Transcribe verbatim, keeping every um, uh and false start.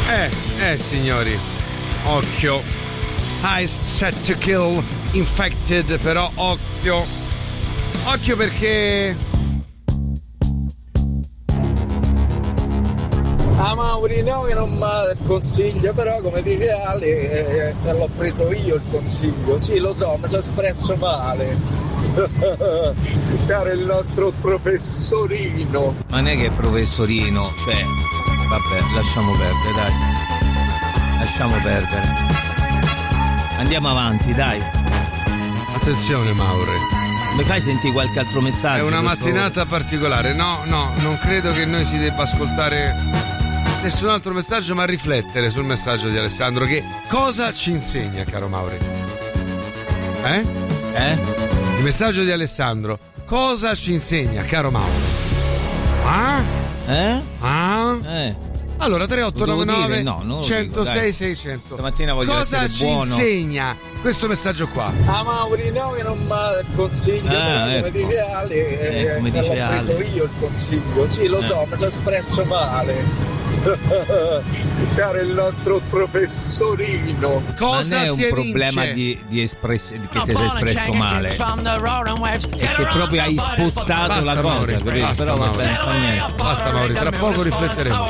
Eh, eh signori, occhio. Eyes set to kill, infected, però occhio. Occhio perché... Ah Mauri, no che non mi consiglio, però come dice Ale, eh, l'ho preso io il consiglio. Sì, lo so, mi sono espresso male. Caro il nostro professorino. Ma non è che è professorino, cioè, vabbè, lasciamo perdere, dai. Lasciamo perdere. Andiamo avanti, dai. Attenzione Mauri. Mi fai sentire qualche altro messaggio? È una mattinata favore? particolare. No, no, non credo che noi si debba ascoltare nessun altro messaggio, ma riflettere sul messaggio di Alessandro, che cosa ci insegna, caro Mauri? Eh? Eh? Il messaggio di Alessandro cosa ci insegna, caro Mauri? Ah? Eh? Ah? Eh? Allora tre otto nove nove no, centosei seicento. Stamattina voglio cosa essere ci buono. insegna questo messaggio qua? Ah Mauri, no che non mi consiglio, ah, però ecco. come dice Ale, eh, come eh, dice l'ho Ale. preso io il consiglio. Sì, lo eh. so, mi sono espresso male. Caro il nostro professorino. Cosa non è si un problema evince? di, di espress- di che ti sei espresso male, è che proprio hai spostato basta, la cosa, Mauri, capito? basta, Però vabbè, Mauri. non fa niente. Basta Mauri, tra poco rifletteremo.